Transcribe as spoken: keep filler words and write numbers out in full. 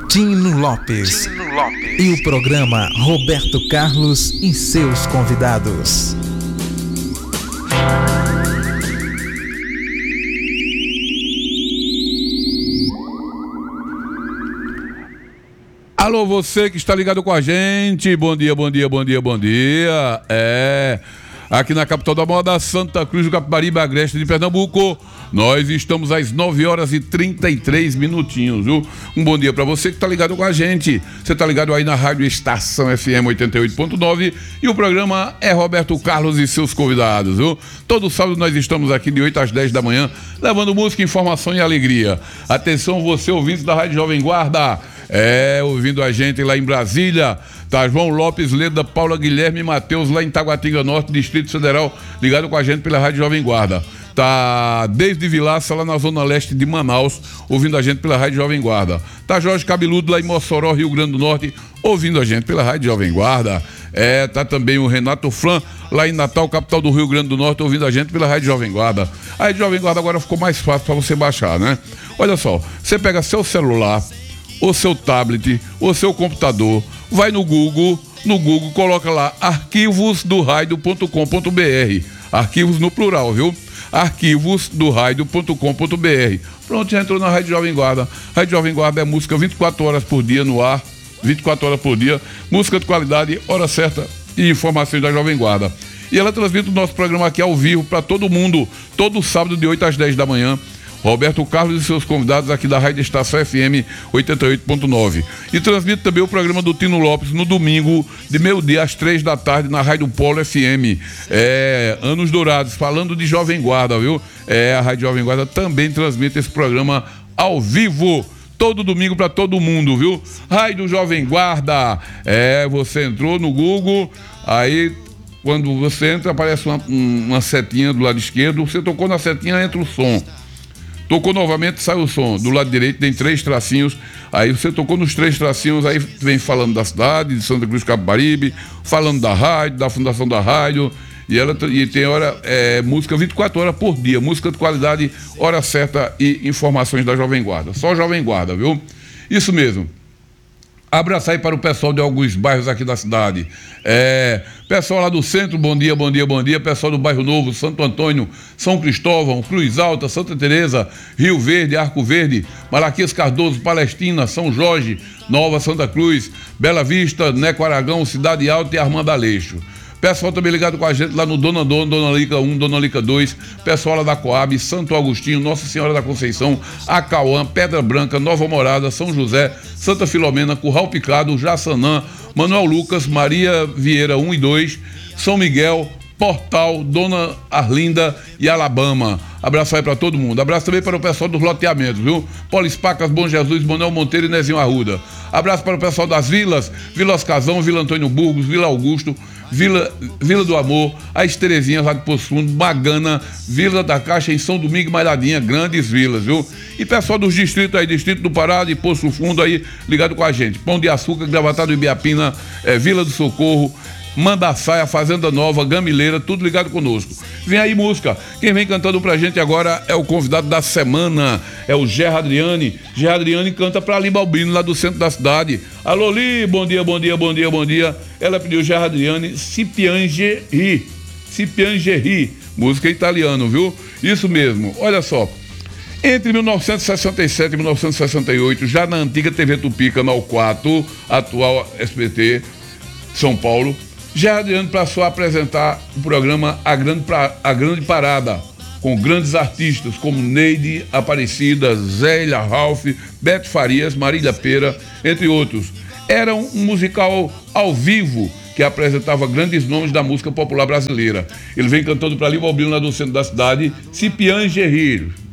Tino Lopes. Tino Lopes. E o programa Roberto Carlos e seus convidados. Alô, você que está ligado com a gente, bom dia, bom dia, bom dia, bom dia. É, aqui na capital da moda, Santa Cruz do Capibaribe, Agreste de Pernambuco, nós estamos às nove horas e trinta e três minutinhos, viu? Um bom dia para você que está ligado com a gente. Você está ligado aí na Rádio Estação F M oitenta e oito ponto nove e o programa é Roberto Carlos e seus convidados, viu? Todo sábado nós estamos aqui de oito às dez da manhã, levando música, informação e alegria. Atenção, você ouvinte da Rádio Jovem Guarda, é, ouvindo a gente lá em Brasília, tá João Lopes, Leda, Paula, Guilherme e Matheus lá em Taguatinga Norte, Distrito Federal, ligado com a gente pela Rádio Jovem Guarda. Tá desde Vilaça, lá na zona leste de Manaus, ouvindo a gente pela Rádio Jovem Guarda. Tá Jorge Cabeludo, lá em Mossoró, Rio Grande do Norte, ouvindo a gente pela Rádio Jovem Guarda. É, tá também o Renato Flan, lá em Natal, capital do Rio Grande do Norte, ouvindo a gente pela Rádio Jovem Guarda. A Rádio Jovem Guarda agora ficou mais fácil para você baixar, né? Olha só, você pega seu celular, ou seu tablet, ou seu computador, vai no Google, no Google coloca lá arquivos do rádio ponto com ponto b r, arquivos no plural, viu? arquivos do rádio ponto com ponto b r. Pronto, já entrou na Rádio Jovem Guarda. Rádio Jovem Guarda é música vinte e quatro horas por dia no ar, vinte e quatro horas por dia, música de qualidade, hora certa e informações da Jovem Guarda. E ela transmite o nosso programa aqui ao vivo para todo mundo, todo sábado de oito às dez da manhã. Roberto Carlos e seus convidados aqui da Rádio Estação F M oitenta e oito ponto nove. E transmite também o programa do Tino Lopes no domingo, de meio-dia às três da tarde, na Rádio Polo F M. É, Anos Dourados, falando de Jovem Guarda, viu? É, a Rádio Jovem Guarda também transmite esse programa ao vivo, todo domingo para todo mundo, viu? Rádio Jovem Guarda. É, você entrou no Google, aí quando você entra aparece uma, uma setinha do lado esquerdo, você tocou na setinha, entra o som. Tocou novamente, sai o som. Do lado direito tem três tracinhos. Aí você tocou nos três tracinhos, aí vem falando da cidade, de Santa Cruz do Capibaribe, falando da rádio, da fundação da rádio. E ela e tem hora, é, música vinte e quatro horas por dia. Música de qualidade, hora certa e informações da Jovem Guarda. Só Jovem Guarda, viu? Isso mesmo. Abraço aí para o pessoal de alguns bairros aqui da cidade. É, pessoal lá do centro, bom dia, bom dia, bom dia. Pessoal do bairro Novo, Santo Antônio, São Cristóvão, Cruz Alta, Santa Teresa, Rio Verde, Arco Verde, Malaquias Cardoso, Palestina, São Jorge, Nova Santa Cruz, Bela Vista, Neco Aragão, Cidade Alta e Armando Aleixo. Pessoal também ligado com a gente lá no Dona Dona, Dona Lica um, Dona Lica dois, pessoal lá da Coab, Santo Agostinho, Nossa Senhora da Conceição, Acauã, Pedra Branca, Nova Morada, São José, Santa Filomena, Curral Picado, Jaçanã, Manuel Lucas, Maria Vieira um e dois, São Miguel, Portal, Dona Arlinda e Alabama. Abraço aí para todo mundo. Abraço também para o pessoal dos loteamentos, viu? Polispacas, Bom Jesus, Manuel Monteiro e Nezinho Arruda. Abraço para o pessoal das vilas, Vila Oscazão, Vila Antônio Burgos, Vila Augusto, Vila, Vila do Amor, as Terezinhas lá de Poço Fundo, Magana, Vila da Caixa em São Domingo e Malhadinha, grandes vilas, viu? E pessoal dos distritos aí, Distrito do Pará, de Poço Fundo aí, ligado com a gente. Pão de Açúcar, Gravatado Ibiapina, é, Vila do Socorro, Mandaçaia, Fazenda Nova, Gamileira, tudo ligado conosco. Vem aí música. Quem vem cantando pra gente agora é o convidado da semana, é o Gerradriane. Gerradriane canta pra Ali Balbino, lá do centro da cidade. Alô, Li, bom dia, bom dia, bom dia, bom dia. Ela pediu Gerradriane, Si piange ri, Si piange ri, música italiana, viu? Isso mesmo, olha só. Entre mil novecentos e sessenta e sete e mil novecentos e sessenta e oito, já na antiga T V Tupi, Canal quatro, atual S B T, São Paulo, Gerradriane passou a apresentar o programa A Grande, pra, a Grande Parada, com grandes artistas como Neide Aparecida, Zélia Ralph, Beto Farias, Marília Pera, entre outros. Era um musical ao vivo que apresentava grandes nomes da música popular brasileira. Ele vem cantando para Ali Balbino, lá do centro da cidade, Si piange rir.